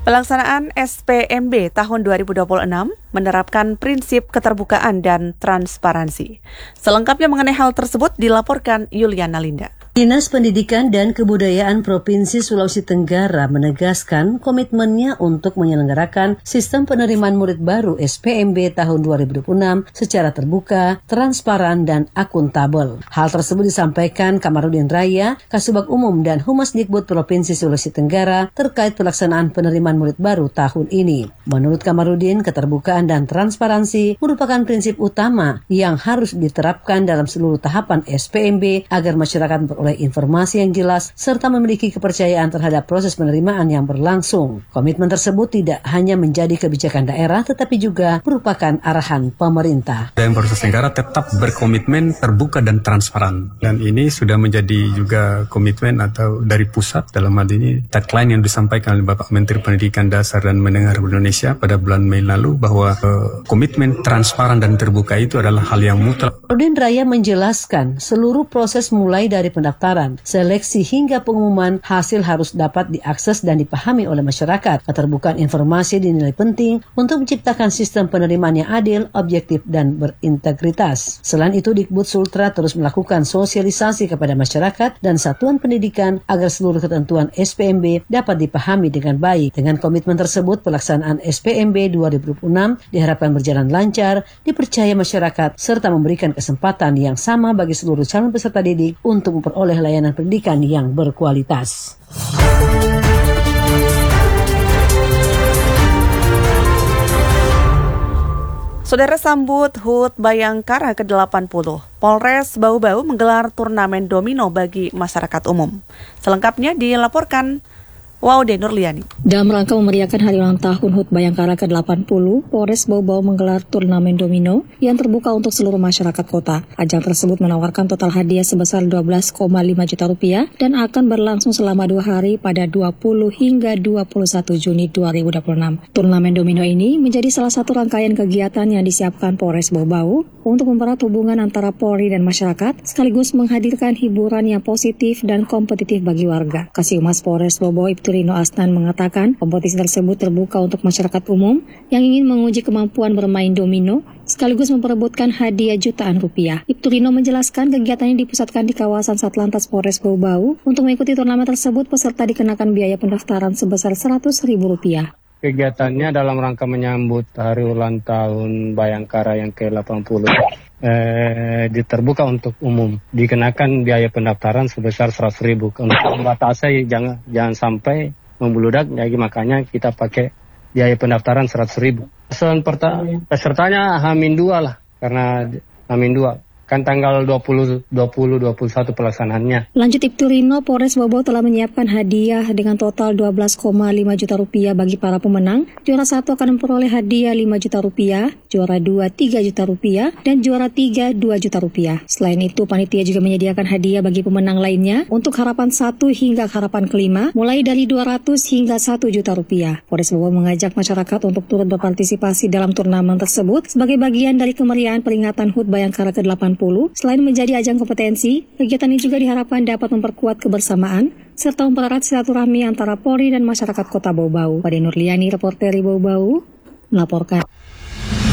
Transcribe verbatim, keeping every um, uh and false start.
Pelaksanaan S P M B tahun dua ribu dua puluh enam menerapkan prinsip keterbukaan dan transparansi. Selengkapnya mengenai hal tersebut dilaporkan Yuliana Linda. Dinas Pendidikan dan Kebudayaan Provinsi Sulawesi Tenggara menegaskan komitmennya untuk menyelenggarakan sistem penerimaan murid baru S P M B tahun dua ribu dua puluh enam secara terbuka, transparan, dan akuntabel. Hal tersebut disampaikan Kamarudin Raya, Kasubag Umum dan Humas Dikbud Provinsi Sulawesi Tenggara terkait pelaksanaan penerimaan murid baru tahun ini. Menurut Kamarudin, keterbukaan dan transparansi merupakan prinsip utama yang harus diterapkan dalam seluruh tahapan S P M B agar masyarakat beroleh informasi yang jelas serta memiliki kepercayaan terhadap proses penerimaan yang berlangsung. Komitmen tersebut tidak hanya menjadi kebijakan daerah tetapi juga merupakan arahan pemerintah. Dan Provinsi Tenggara tetap berkomitmen terbuka dan transparan, dan ini sudah menjadi juga komitmen atau dari pusat dalam hal ini tagline yang disampaikan oleh Bapak Menteri Pendidikan Dasar dan Menengah Republik Indonesia pada bulan Mei lalu bahwa uh, komitmen transparan dan terbuka itu adalah hal yang mutlak. Kamarudin Raya menjelaskan seluruh proses mulai dari pendaftaran, seleksi hingga pengumuman hasil harus dapat diakses dan dipahami oleh masyarakat. Keterbukaan informasi dinilai penting untuk menciptakan sistem penerimaan yang adil, objektif, dan berintegritas. Selain itu, Dikbud Sultra terus melakukan sosialisasi kepada masyarakat dan satuan pendidikan agar seluruh ketentuan S P M B dapat dipahami dengan baik. Dengan komitmen tersebut, pelaksanaan S P M B dua ribu dua puluh enam diharapkan berjalan lancar, dipercaya masyarakat, serta memberikan kesempatan yang sama bagi seluruh calon peserta didik untuk memperoleh layanan pendidikan yang berkualitas. Saudara, sambut H U T Bayangkara ke delapan puluh. Polres Bau-Bau menggelar turnamen domino bagi masyarakat umum. Selengkapnya dilaporkan Waude Nurliani. Dalam rangka memeriahkan hari ulang tahun H U T Bayangkara ke delapan puluh, Polres Bau-Bau menggelar turnamen domino yang terbuka untuk seluruh masyarakat kota. Ajang tersebut menawarkan total hadiah sebesar dua belas koma lima juta rupiah dan akan berlangsung selama dua hari pada dua puluh hingga dua puluh satu Juni dua ribu dua puluh enam. Turnamen domino ini menjadi salah satu rangkaian kegiatan yang disiapkan Polres Bau-Bau untuk mempererat hubungan antara Polri dan masyarakat, sekaligus menghadirkan hiburan yang positif dan kompetitif bagi warga. Kasih-Humas Polres Bau-Bau Rino Asnan mengatakan kompetisi tersebut terbuka untuk masyarakat umum yang ingin menguji kemampuan bermain domino sekaligus memperebutkan hadiah jutaan rupiah. Ibtu Rino menjelaskan kegiatan ini dipusatkan di kawasan Satlantas Polres Bau-Bau. Untuk mengikuti turnamen tersebut, peserta dikenakan biaya pendaftaran sebesar seratus ribu rupiah. Kegiatannya dalam rangka menyambut hari ulang tahun Bayangkara yang ke delapan puluh. Eh, diterbuka untuk umum, dikenakan biaya pendaftaran sebesar seratus ribu. Untuk membatasi jangan jangan sampai membludak, jadi makanya kita pakai biaya pendaftaran seratus ribu. Pesan pesertanya Hamin dua lah, karena Hamin dua. Kan tanggal dua puluh, dua puluh, dua puluh satu pelaksanaannya. Lanjut Ibtu Rino, Polres Bau-Bau telah menyiapkan hadiah dengan total dua belas koma lima juta rupiah bagi para pemenang. Juara satu akan memperoleh hadiah lima juta rupiah, juara dua tiga juta rupiah, dan juara tiga dua juta rupiah. Selain itu, panitia juga menyediakan hadiah bagi pemenang lainnya untuk harapan satu hingga harapan kelima, mulai dari dua ratus hingga satu juta rupiah. Polres Bau-Bau mengajak masyarakat untuk turut berpartisipasi dalam turnamen tersebut sebagai bagian dari kemeriahan peringatan H U T Bayangkara ke delapan puluh. Selain menjadi ajang kompetensi, kegiatan ini juga diharapkan dapat memperkuat kebersamaan serta mempererat silaturahmi antara Polri dan masyarakat Kota Bau-Bau. Waude Nurliani, reporter Bau-Bau, melaporkan.